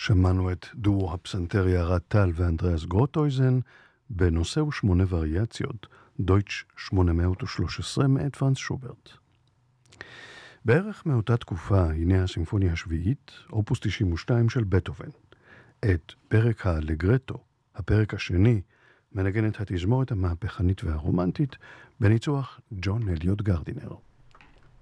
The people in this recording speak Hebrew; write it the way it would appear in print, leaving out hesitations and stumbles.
שמענו את דואו הפסנתר יערת טל ואנדריאס גרוטויזן בנושא ושמונה וריאציות, דויטש 813 מאת פרנץ שוברט. בערך מאותה תקופה הנה הסימפוניה השביעית, אופוס 92 של בטהובן. את פרק האלגרטו, הפרק השני, מנגנת התזמורת המהפכנית והרומנטית בניצוח ג'ון אליוט גרדינר.